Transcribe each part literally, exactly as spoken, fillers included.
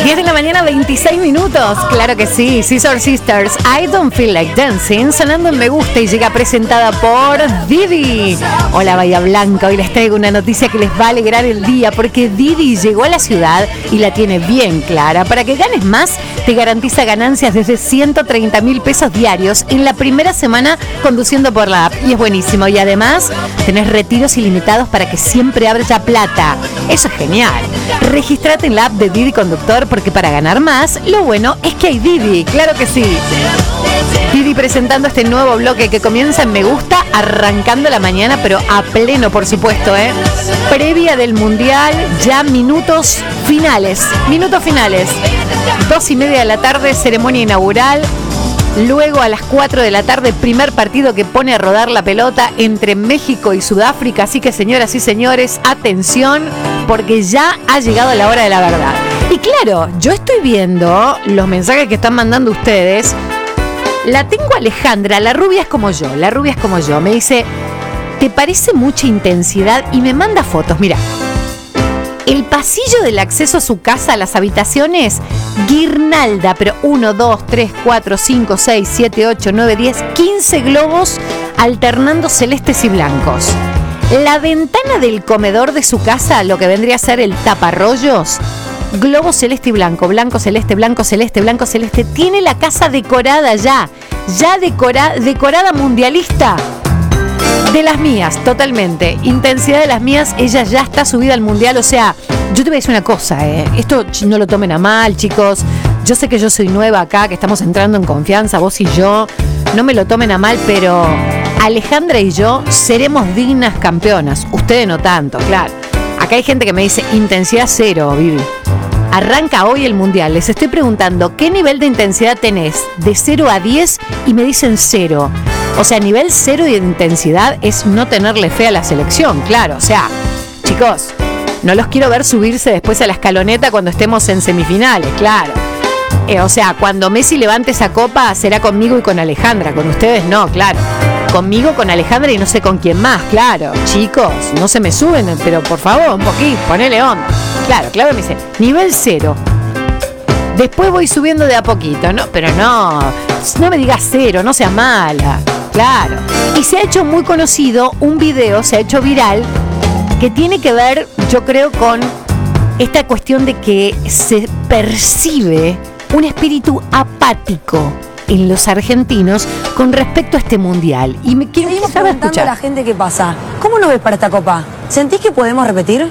diez de la mañana, veintiséis minutos. Claro que sí. Scissor Sisters, I Don't Feel Like Dancing, sonando en Me Gusta y llega presentada por Didi. Hola Bahía Blanca, hoy les traigo una noticia que les va a alegrar el día porque Didi llegó a la ciudad y la tiene bien clara. Para que ganes más, te garantiza ganancias desde ciento treinta mil pesos diarios en la primera semana conduciendo por la app. Y es buenísimo. Y además, tenés retiros ilimitados para que siempre haya plata. Eso es genial. Regístrate en la app de Didi Conductor porque para ganar más, lo bueno es que hay Didi. Claro que sí. Didi presentando este nuevo bloque que comienza en Me Gusta, arrancando la mañana, pero a pleno, por supuesto, ¿eh? Previa del Mundial, ya minutos finales. Minutos finales. Dos y media de la tarde, ceremonia inaugural. Luego a las cuatro de la tarde, primer partido que pone a rodar la pelota entre México y Sudáfrica. Así que, señoras y señores, atención, porque ya ha llegado la hora de la verdad. Y claro, yo estoy viendo los mensajes que están mandando ustedes. La tengo a Alejandra, la rubia es como yo, la rubia es como yo. Me dice, ¿te parece mucha intensidad? Y me manda fotos, mira. El pasillo del acceso a su casa, a las habitaciones, guirnalda, pero uno, dos, tres, cuatro, cinco, seis, siete, ocho, nueve, diez, quince globos alternando celestes y blancos. La ventana del comedor de su casa, lo que vendría a ser el taparrollos, globo celeste y blanco, blanco, celeste, blanco, celeste, blanco, celeste. Tiene la casa decorada ya, ya decora, decorada mundialista. De las mías, totalmente. Intensidad de las mías, ella ya está subida al mundial. O sea, yo te voy a decir una cosa, ¿eh? Esto no lo tomen a mal, chicos. Yo sé que yo soy nueva acá, que estamos entrando en confianza, vos y yo. No me lo tomen a mal, pero Alejandra y yo seremos dignas campeonas. Ustedes no tanto, claro. Acá hay gente que me dice, intensidad cero, Vivi. Arranca hoy el mundial. Les estoy preguntando, ¿qué nivel de intensidad tenés? De cero a diez y me dicen cero. O sea, nivel cero de intensidad es no tenerle fe a la selección, claro. O sea, chicos, no los quiero ver subirse después a la escaloneta cuando estemos en semifinales, claro. Eh, o sea, cuando Messi levante esa copa será conmigo y con Alejandra. Con ustedes no, claro. Conmigo, con Alejandra y no sé con quién más, claro. Chicos, no se me suben, pero por favor, un poquito, ponele onda. Claro, claro, me dice, nivel cero. Después voy subiendo de a poquito, ¿no? Pero no, no me digas cero, no seas mala. Claro. Y se ha hecho muy conocido un video, se ha hecho viral, que tiene que ver, yo creo, con esta cuestión de que se percibe un espíritu apático en los argentinos con respecto a este mundial. Y me quiero Seguimos preguntando a la gente qué pasa. ¿Cómo lo ves para esta copa? ¿Sentís que podemos repetir?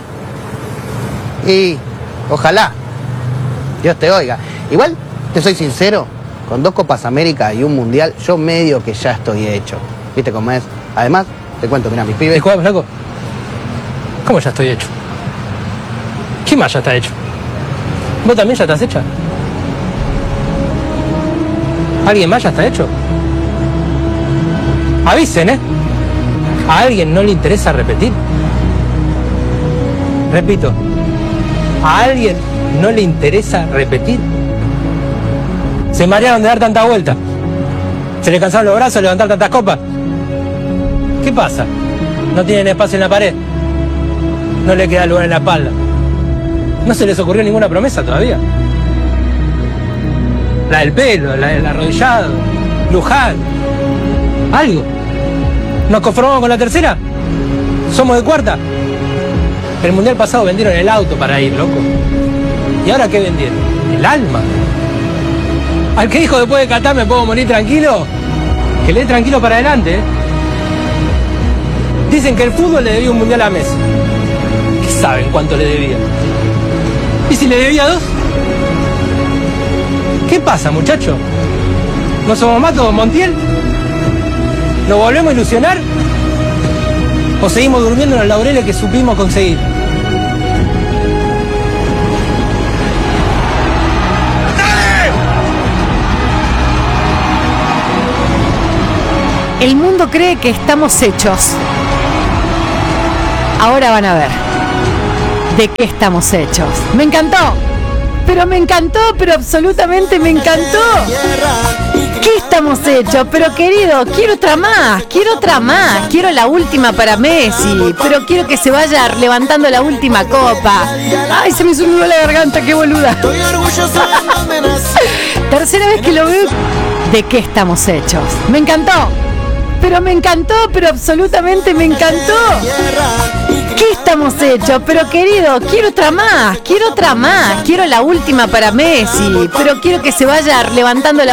Y ojalá Dios te oiga. Igual, te soy sincero, con dos Copas América y un Mundial, yo medio que ya estoy hecho. ¿Viste cómo es? Además, te cuento, mira, mis pibes... Disculpa, flaco. ¿Cómo ya estoy hecho? ¿Quién más ya está hecho? ¿Vos también ya estás hecha? ¿Alguien más ya está hecho? Avisen, ¿eh? ¿A alguien no le interesa repetir? Repito, ¿a alguien no le interesa repetir? Se marearon de dar tanta vuelta. Se les cansaron los brazos de levantar tantas copas. ¿Qué pasa? ¿No tienen espacio en la pared? ¿No le queda lugar en la espalda? ¿No se les ocurrió ninguna promesa todavía? La del pelo, la del arrodillado, Luján. ¿Algo? ¿Nos conformamos con la tercera? ¿Somos de cuarta? El mundial pasado vendieron el auto para ir, loco. ¿Y ahora qué vendieron? El alma. Al que dijo después de Qatar me puedo morir tranquilo, que le dé tranquilo para adelante, ¿eh? Dicen que el fútbol le debía un mundial a Messi. ¿Qué saben cuánto le debía? ¿Y si le debía dos? ¿Qué pasa, muchacho? ¿No somos más todos Montiel? ¿Nos volvemos a ilusionar? ¿O seguimos durmiendo en los laureles que supimos conseguir? El mundo cree que estamos hechos. Ahora van a ver de qué estamos hechos. Me encantó, pero me encantó, pero absolutamente me encantó. ¿Qué estamos hechos? Pero querido, quiero otra más, quiero otra más, quiero la última para Messi, pero quiero que se vaya levantando la última copa. Ay, se me hizo un nudo la garganta, qué boluda. Tercera vez que lo veo. ¿De qué estamos hechos? Me encantó, pero me encantó, pero absolutamente me encantó. ¿Qué estamos hechos? Pero querido, quiero otra más, quiero otra más, quiero la última para Messi, pero quiero que se vaya levantando la